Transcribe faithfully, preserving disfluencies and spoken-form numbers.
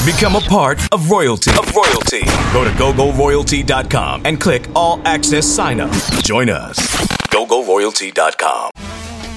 Become a part of royalty. Of royalty. Go to go go royalty dot com and click All Access Sign Up. Join us. go go royalty dot com.